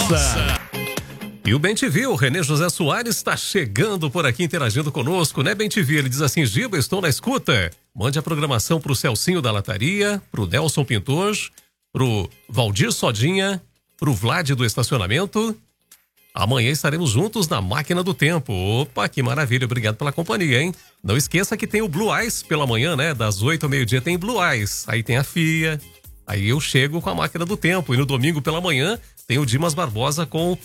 nossa. E o Bem-te-vi, o Renê José Soares, está chegando por aqui interagindo conosco, né, Bem-te-vi? Ele diz assim: Giba, estou na escuta. Mande a programação pro Celcinho da Lataria, pro Nelson Pintor, pro Valdir Sodinha, pro Vlad do Estacionamento. Amanhã estaremos juntos na Máquina do Tempo. Opa, que maravilha, obrigado pela companhia, hein? Não esqueça que tem o Blue Eyes pela manhã, né? Das 8 ao meio-dia tem Blue Eyes. Aí tem a FIA. Aí eu chego com a Máquina do Tempo. E no domingo pela manhã tem o Dimas Barbosa com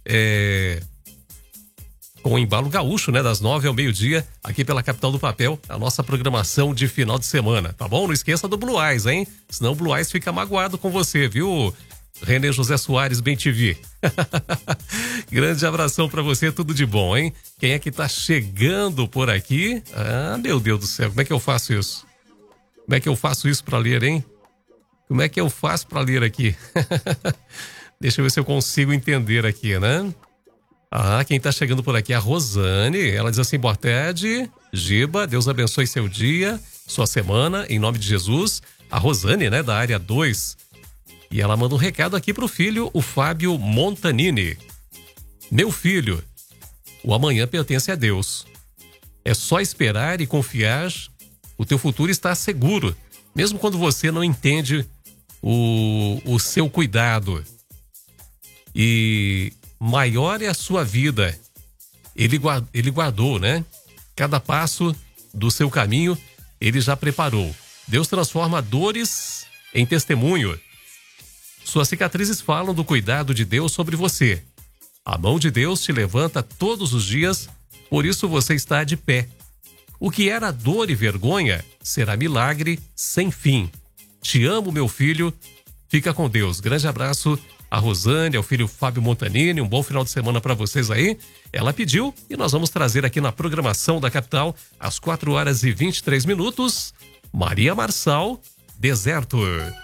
o Embalo Gaúcho, né? Das 9 ao meio-dia, aqui pela Capital do Papel, a nossa programação de final de semana, tá bom? Não esqueça do Blue Eyes, hein? Senão o Blue Eyes fica magoado com você, viu? Renê José Soares, Bem-te-vi. Grande abração pra você, tudo de bom, hein? Quem é que tá chegando por aqui? Ah, meu Deus do céu, como é que eu faço isso? Como é que eu faço isso pra ler, hein? Como é que eu faço pra ler aqui? Deixa eu ver se eu consigo entender aqui, né? Ah, quem tá chegando por aqui é a Rosane. Ela diz assim: boa tarde, Giba, Deus abençoe seu dia, sua semana, em nome de Jesus. A Rosane, né, da área 2. E ela manda um recado aqui pro filho, o Fábio Montanini. Meu filho, o amanhã pertence a Deus. É só esperar e confiar, o teu futuro está seguro, mesmo quando você não entende o seu cuidado. E maior é a sua vida. Ele guardou, né? Cada passo do seu caminho, ele já preparou. Deus transforma dores em testemunho. Suas cicatrizes falam do cuidado de Deus sobre você. A mão de Deus te levanta todos os dias, por isso você está de pé. O que era dor e vergonha será milagre sem fim. Te amo, meu filho. Fica com Deus. Grande abraço a Rosane, ao filho Fábio Montanini. Um bom final de semana para vocês aí. Ela pediu e nós vamos trazer aqui na programação da capital, às 4h23, Maria Marçal, Deserto.